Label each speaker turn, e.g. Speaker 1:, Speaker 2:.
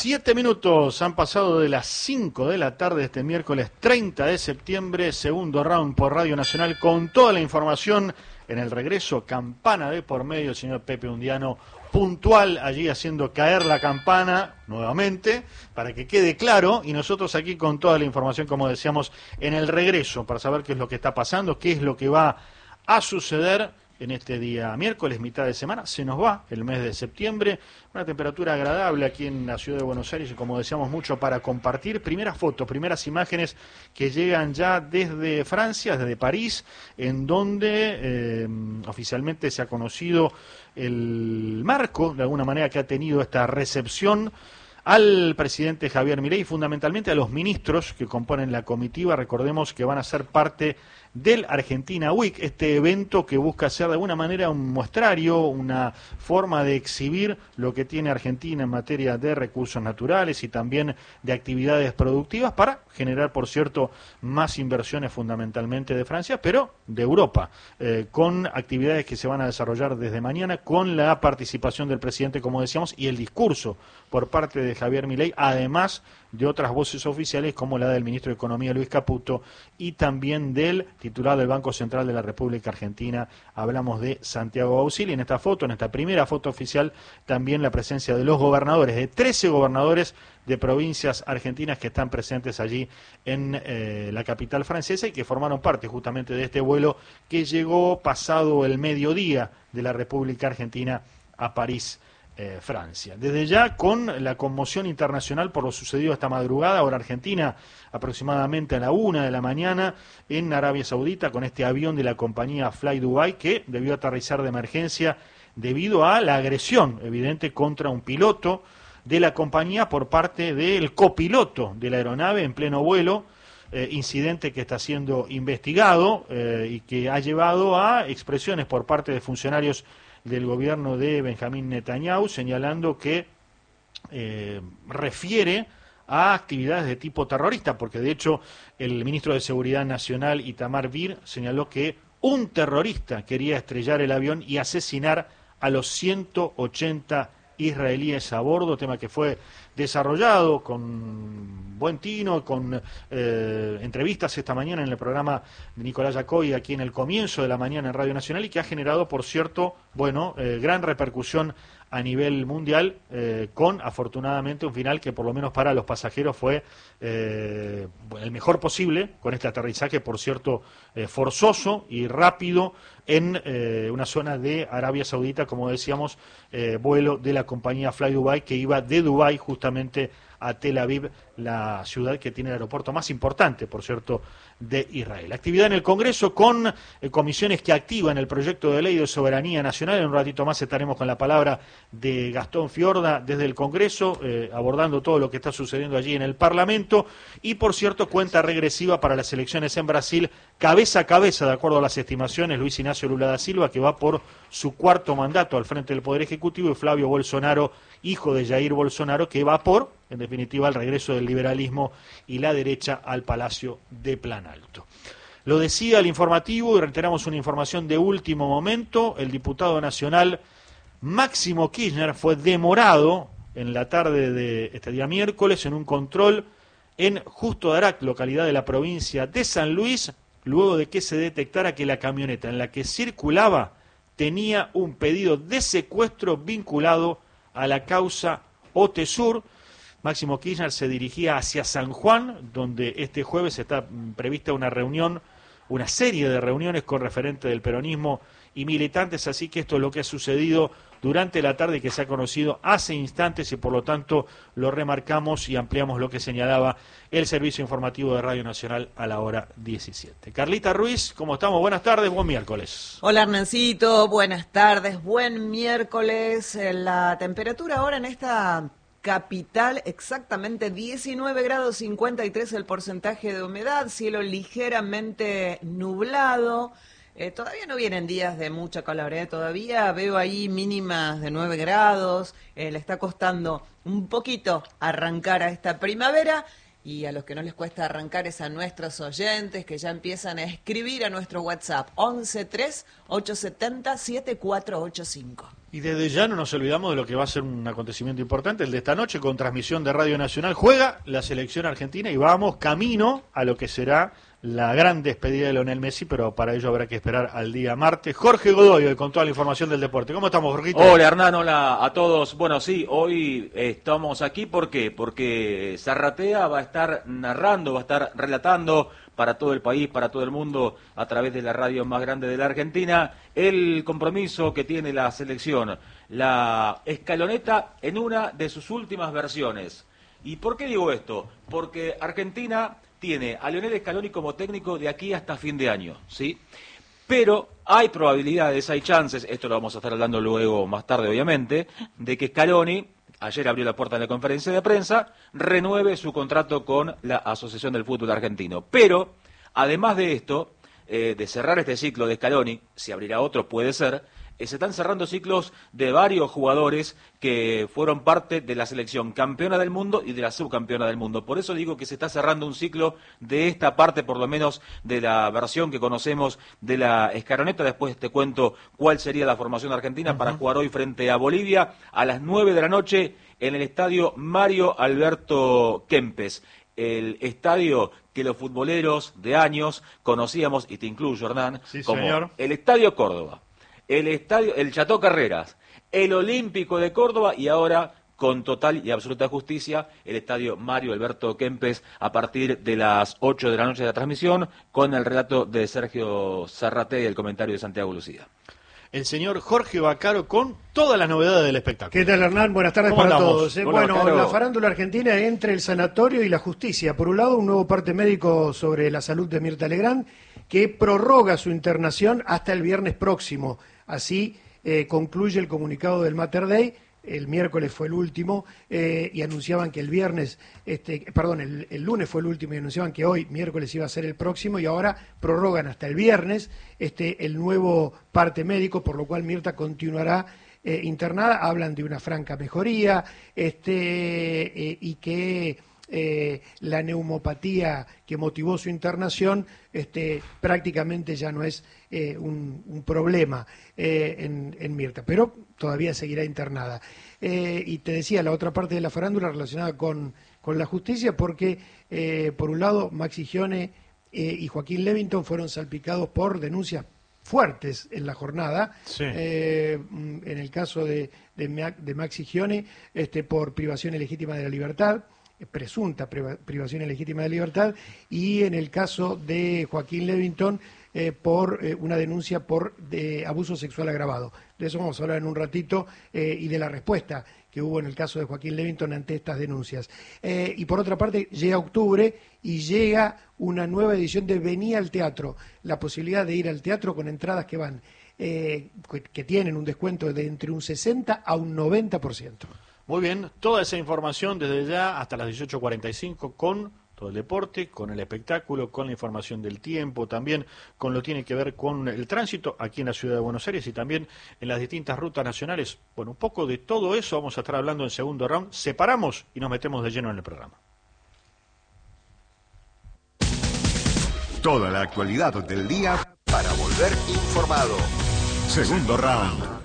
Speaker 1: 7 minutos han pasado de las 5 de la tarde este miércoles 30 de septiembre, segundo round por Radio Nacional con toda la información en el regreso, campana de por medio, el señor Pepe Undiano puntual allí haciendo caer la campana nuevamente para que quede claro y nosotros aquí con toda la información, como decíamos, en el regreso para saber qué es lo que está pasando, qué es lo que va a suceder en este día miércoles, mitad de semana. Se nos va el mes de septiembre, una temperatura agradable aquí en la ciudad de Buenos Aires y como decíamos mucho para compartir. Primeras fotos, primeras imágenes que llegan ya desde Francia, desde París, en donde oficialmente se ha conocido el marco, de alguna manera, que ha tenido esta recepción al presidente Javier Milei y fundamentalmente a los ministros que componen la comitiva. Recordemos que van a ser parte del Argentina Week, este evento que busca ser de alguna manera un muestrario, una forma de exhibir lo que tiene Argentina en materia de recursos naturales y también de actividades productivas para generar, por cierto, más inversiones fundamentalmente de Francia, pero de Europa, con actividades que se van a desarrollar desde mañana, con la participación del presidente, como decíamos, y el discurso por parte de Javier Milei, además de otras voces oficiales como la del ministro de Economía Luis Caputo y también del titular del Banco Central de la República Argentina. Hablamos de Santiago Bauzil y en esta foto, en esta primera foto oficial, también la presencia de los gobernadores, de 13 gobernadores de provincias argentinas que están presentes allí en la capital francesa y que formaron parte justamente de este vuelo que llegó pasado el mediodía de la República Argentina a París, Francia. Desde ya, con la conmoción internacional por lo sucedido esta madrugada, ahora Argentina, aproximadamente a la 1 de la mañana, en Arabia Saudita, con este avión de la compañía Fly Dubai, que debió aterrizar de emergencia debido a la agresión evidente contra un piloto de la compañía por parte del copiloto de la aeronave en pleno vuelo, incidente que está siendo investigado y que ha llevado a expresiones por parte de funcionarios del gobierno de Benjamín Netanyahu, señalando que refiere a actividades de tipo terrorista, porque de hecho el ministro de Seguridad Nacional, Itamar Bir, señaló que un terrorista quería estrellar el avión y asesinar a los 180 israelíes a bordo, tema que fue desarrollado con buen tino, con entrevistas esta mañana en el programa de Nicolás Yacoy aquí en el comienzo de la mañana en Radio Nacional y que ha generado, por cierto, gran repercusión a nivel mundial, con afortunadamente un final que por lo menos para los pasajeros fue el mejor posible, con este aterrizaje, por cierto, forzoso y rápido en una zona de Arabia Saudita, como decíamos, vuelo de la compañía Fly Dubai que iba de Dubái justamente a Tel Aviv, la ciudad que tiene el aeropuerto más importante, por cierto, de Israel. Actividad en el Congreso con comisiones que activan el proyecto de ley de soberanía nacional. En un ratito más estaremos con la palabra de Gastón Fiorda desde el Congreso, abordando todo lo que está sucediendo allí en el Parlamento. Y, por cierto, cuenta regresiva para las elecciones en Brasil, cabeza a cabeza, de acuerdo a las estimaciones, Luis Ignacio Lula da Silva, que va por su cuarto mandato al frente del Poder Ejecutivo, y Flavio Bolsonaro, hijo de Jair Bolsonaro, que va por, en definitiva, el regreso del liberalismo y la derecha al Palacio de Planalto. Lo decía el informativo y reiteramos una información de último momento: el diputado nacional Máximo Kirchner fue demorado en la tarde de este día miércoles en un control en Justo Darac, localidad de la provincia de San Luis, luego de que se detectara que la camioneta en la que circulaba tenía un pedido de secuestro vinculado a la causa Otesur. Máximo Kirchner se dirigía hacia San Juan, donde este jueves está prevista una reunión, una serie de reuniones con referentes del peronismo y militantes, así que esto es lo que ha sucedido durante la tarde, que se ha conocido hace instantes y por lo tanto lo remarcamos y ampliamos lo que señalaba el servicio informativo de Radio Nacional a la hora 17. Carlita Ruiz, ¿cómo estamos? Buenas tardes, buen miércoles.
Speaker 2: Hola Hernancito, buenas tardes, buen miércoles. La temperatura ahora en esta capital, exactamente 19 grados 53 el porcentaje de humedad, cielo ligeramente nublado. Todavía no vienen días de mucha calor, todavía veo ahí mínimas de 9 grados, le está costando un poquito arrancar a esta primavera, y a los que no les cuesta arrancar es a nuestros oyentes que ya empiezan a escribir a nuestro WhatsApp 11 3 870 7485.
Speaker 1: Y desde ya no nos olvidamos de lo que va a ser un acontecimiento importante, el de esta noche, con transmisión de Radio Nacional. Juega la selección argentina y vamos camino a lo que será la gran despedida de Lionel Messi, pero para ello habrá que esperar al día martes. Jorge Godoy, hoy con toda la información del deporte. ¿Cómo estamos, Jorgito?
Speaker 3: Hola, Hernán, hola a todos. Bueno, sí, hoy estamos aquí, ¿por qué? Porque Zarratea va a estar narrando, va a estar relatando para todo el país, para todo el mundo, a través de la radio más grande de la Argentina, el compromiso que tiene la selección, la escaloneta en una de sus últimas versiones. ¿Y por qué digo esto? Porque Argentina tiene a Lionel Scaloni como técnico de aquí hasta fin de año, ¿sí? Pero hay probabilidades, hay chances, esto lo vamos a estar hablando luego más tarde obviamente, de que Scaloni, ayer abrió la puerta en la conferencia de prensa, renueve su contrato con la Asociación del Fútbol Argentino. Pero, además de esto, de cerrar este ciclo de Scaloni, si abrirá otro puede ser, se están cerrando ciclos de varios jugadores que fueron parte de la selección campeona del mundo y de la subcampeona del mundo. Por eso digo que se está cerrando un ciclo de esta parte, por lo menos, de la versión que conocemos de la escaloneta. Después te cuento cuál sería la formación argentina para jugar hoy frente a Bolivia a las 9 de la noche en el estadio Mario Alberto Kempes. El estadio que los futboleros de años conocíamos, y te incluyo, Hernán,
Speaker 1: sí,
Speaker 3: como
Speaker 1: señor.
Speaker 3: el Estadio Córdoba. El estadio, el Chateau Carreras, el Olímpico de Córdoba y ahora, con total y absoluta justicia, el estadio Mario Alberto Kempes a partir de las 8 de la noche de la transmisión, con el relato de Sergio Zarratea y el comentario de Santiago Lucía.
Speaker 1: El señor Jorge Vaccaro con todas las novedades del espectáculo.
Speaker 4: ¿Qué tal, Hernán? Buenas tardes
Speaker 1: ¿Cómo
Speaker 4: para
Speaker 1: andamos?
Speaker 4: todos.
Speaker 3: Hola,
Speaker 4: Bueno,
Speaker 3: Vaccaro.
Speaker 4: la farándula argentina entre el sanatorio y la justicia. Por un lado, un nuevo parte médico sobre la salud de Mirta Legrand, que prorroga su internación hasta el viernes próximo. Así concluye el comunicado del Mater Dei. El miércoles fue el último y anunciaban que el viernes, el lunes fue el último y anunciaban que hoy, miércoles, iba a ser el próximo y ahora prorrogan hasta el viernes el nuevo parte médico, por lo cual Mirta continuará internada. Hablan de una franca mejoría y que la neumopatía que motivó su internación prácticamente ya no es un problema en Mirta, pero todavía seguirá internada. Y te decía, la otra parte de la farándula relacionada con la justicia, porque por un lado Maxi Gione y Joaquín Levington fueron salpicados por denuncias fuertes en la jornada.
Speaker 1: Sí.
Speaker 4: En el caso de Maxi Gione, por privación ilegítima de la libertad, presunta privación ilegítima de libertad, y en el caso de Joaquín Levington por una denuncia por abuso sexual agravado. De eso vamos a hablar en un ratito y de la respuesta que hubo en el caso de Joaquín Levington ante estas denuncias. Y por otra parte, llega octubre y llega una nueva edición de Vení al Teatro, la posibilidad de ir al teatro con entradas que van que tienen un descuento de entre un 60 a un 90%.
Speaker 1: Muy bien, toda esa información desde ya hasta las 18:45 con todo el deporte, con el espectáculo, con la información del tiempo, también con lo que tiene que ver con el tránsito aquí en la ciudad de Buenos Aires y también en las distintas rutas nacionales. Bueno, un poco de todo eso vamos a estar hablando en segundo round. Separamos y nos metemos de lleno en el programa.
Speaker 5: Toda la actualidad del día para volver informado. Segundo round.